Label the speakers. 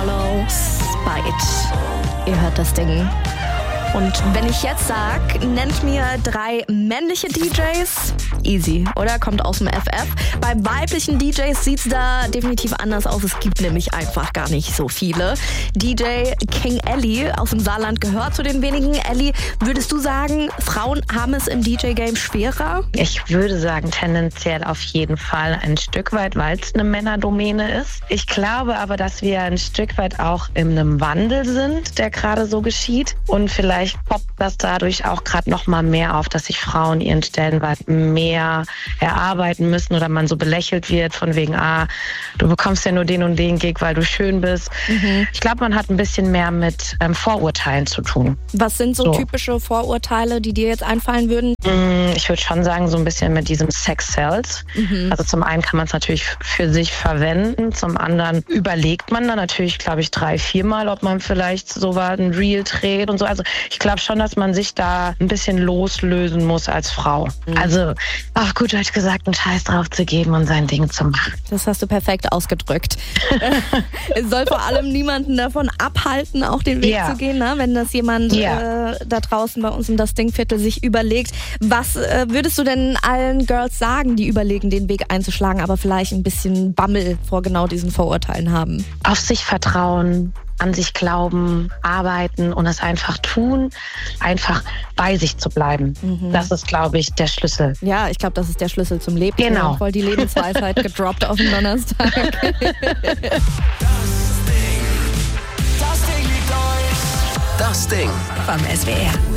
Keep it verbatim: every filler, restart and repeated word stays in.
Speaker 1: Marlo, Spite. Ihr hört das Ding. Und wenn ich jetzt sag, nennt mir drei männliche D Js, easy, oder? Kommt aus dem F F. Bei weiblichen D Js sieht's da definitiv anders aus. Es gibt nämlich einfach gar nicht so viele. D J King Ellie aus dem Saarland gehört zu den wenigen. Ellie, würdest du sagen, Frauen haben es im D J-Game schwerer?
Speaker 2: Ich würde sagen, tendenziell auf jeden Fall ein Stück weit, weil es eine Männerdomäne ist. Ich glaube aber, dass wir ein Stück weit auch in einem Wandel sind, der gerade so geschieht. Und vielleicht poppt das dadurch auch gerade noch mal mehr auf, dass sich Frauen ihren Stellenwert mehr erarbeiten müssen oder man so belächelt wird von wegen, ah, du bekommst ja nur den und den Gig, weil du schön bist. Mhm. Ich glaube, man hat ein bisschen mehr mit ähm, Vorurteilen zu tun.
Speaker 1: Was sind so, so typische Vorurteile, die dir jetzt einfallen würden?
Speaker 2: Ich würde schon sagen, so ein bisschen mit diesem Sex Sells. Mhm. Also zum einen kann man es natürlich für sich verwenden, zum anderen überlegt man dann natürlich, glaube ich, drei, viermal, ob man vielleicht so was, ein Reel dreht und so. Also ich glaube schon, dass man sich da ein bisschen loslösen muss als Frau. Mhm. Also auf gut Deutsch gesagt, einen Scheiß drauf zu geben und sein Ding zu machen.
Speaker 1: Das hast du perfekt ausgedrückt. Es soll vor allem niemanden davon abhalten, auch den Weg ja. zu gehen, ne? Wenn das jemand ja. äh, da draußen bei uns im Das Ding-Viertel sich überlegt. Was äh, würdest du denn allen Girls sagen, die überlegen, den Weg einzuschlagen, aber vielleicht ein bisschen Bammel vor genau diesen Vorurteilen haben?
Speaker 2: Auf sich vertrauen, an sich glauben, arbeiten und es einfach tun, einfach bei sich zu bleiben. Mhm. Das ist, glaube ich, der Schlüssel.
Speaker 1: Ja, ich glaube, das ist der Schlüssel zum Leben.
Speaker 2: Genau.
Speaker 1: Voll die Lebensweisheit gedroppt auf den Donnerstag.
Speaker 3: Das Ding. Das Ding liegt euch. Das Ding.
Speaker 4: Vom S W R.